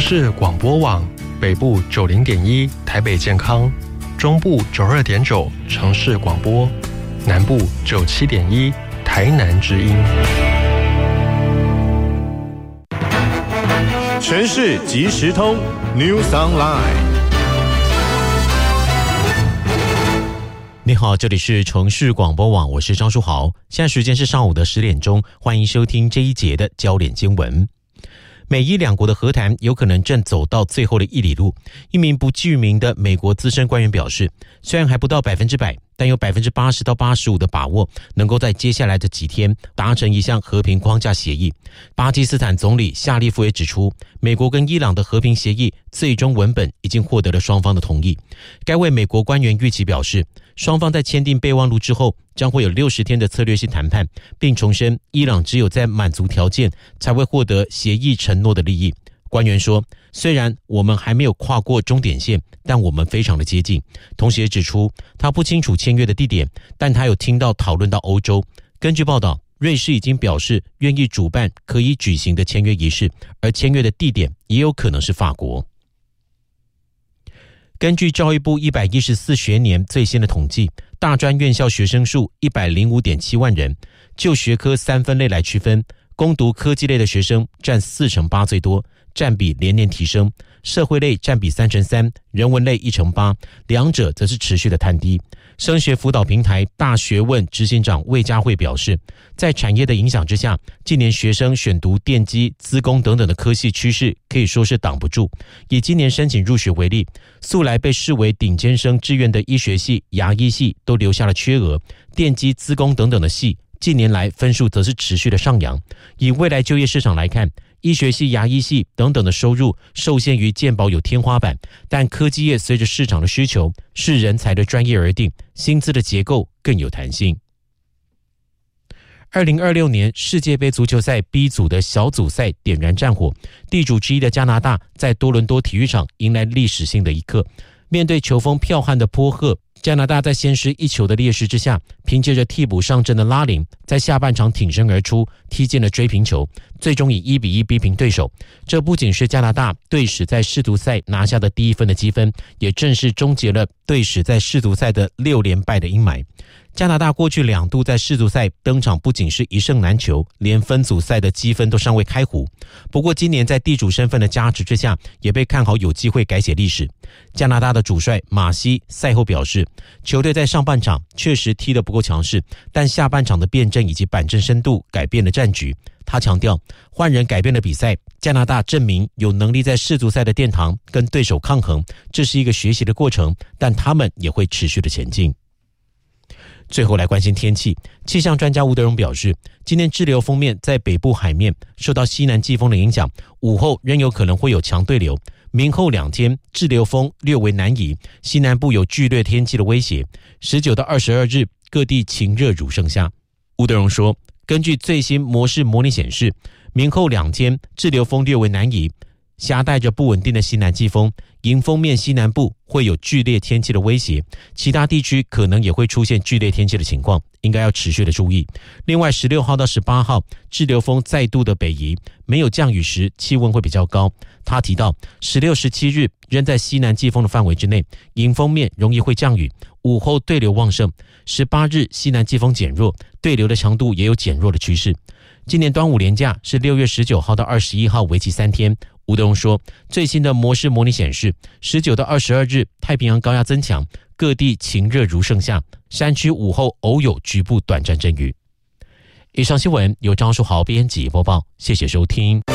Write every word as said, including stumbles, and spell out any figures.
市广播网，北部九零点一台北健康，中部九二点九城市广播，南部九七点一台南之音。 全市即时通 News Online。 你好，这里是城市广播网，我是张书豪。现在时间是上午的十点钟，欢迎收听这一节的焦点新闻。美伊两国的和谈有可能正走到最后的一里路。一名不具名的美国资深官员表示，虽然还不到百分之百，但有百分之八十到八十五的把握，能够在接下来的几天达成一项和平框架协议。巴基斯坦总理夏利夫也指出，美国跟伊朗的和平协议最终文本已经获得了双方的同意。该位美国官员预期表示，双方在签订备忘录之后，将会有六十天的策略性谈判，并重申伊朗只有在满足条件才会获得协议承诺的利益。官员说，虽然我们还没有跨过终点线，但我们非常的接近。同时也指出，他不清楚签约的地点，但他有听到讨论到欧洲。根据报道，瑞士已经表示愿意主办可以举行的签约仪式，而签约的地点也有可能是法国。根据教育部一百一十四学年最新的统计，大专院校学生数 一百零五点七万人，就学科三分类来区分，攻读科技类的学生占四成八最多，占比连年提升，社会类占比三成三，人文类一成八，两者则是持续的探低。升学辅导平台大学问执行长魏佳慧表示，在产业的影响之下，近年学生选读电机、资工等等的科系趋势可以说是挡不住。以今年申请入学为例，素来被视为顶尖生志愿的医学系、牙医系都留下了缺额，电机、资工等等的系近年来分数则是持续的上扬。以未来就业市场来看，医学系、牙医系等等的收入受限于健保有天花板，但科技业随着市场的需求，视人才的专业而定，薪资的结构更有弹性。二零二六年世界杯足球赛 B 组的小组赛点燃战火，地主之一的加拿大在多伦多体育场迎来历史性的一刻。面对球风剽悍的波赫，加拿大在先失一球的劣势之下，凭借着替补上阵的拉林，在下半场挺身而出，踢进了追平球，最终以一比一逼平对手。这不仅是加拿大队史在世足赛拿下的第一分的积分，也正是终结了队史在世足赛的六连败的阴霾。加拿大过去两度在世足赛登场，不仅是一胜难求，连分组赛的积分都尚未开壶。不过今年在地主身份的加持之下，也被看好有机会改写历史。加拿大的主帅马西赛后表示，球队在上半场确实踢得不够强势，但下半场的辩证以及板正深度改变了战局。他强调，换人改变了比赛，加拿大证明有能力在世足赛的殿堂跟对手抗衡，这是一个学习的过程，但他们也会持续的前进。最后来关心天气，气象专家吴德荣表示，今天滞留锋面在北部海面受到西南季风的影响，午后仍有可能会有强对流，明后两天滞留锋略为南移，西南部有剧烈天气的威胁。十九到二十二日各地晴热如盛夏。吴德荣说，根据最新模式模拟显示，明后两天滞留锋略为南移，夹带着不稳定的西南季风，迎风面西南部会有剧烈天气的威胁，其他地区可能也会出现剧烈天气的情况，应该要持续的注意。另外十六号到十八号滞留锋再度的北移，没有降雨时气温会比较高。他提到十六、十七日仍在西南季风的范围之内，迎风面容易会降雨，午后对流旺盛。十八日西南季风减弱，对流的强度也有减弱的趋势。今年端午连假是六月十九号到二十一号，为期三天。吴德荣说，最新的模式模拟显示，十九到二十二日太平洋高压增强，各地晴热如盛夏，山区午后偶有局部短暂阵雨。以上新闻由张书豪编辑播报，谢谢收听。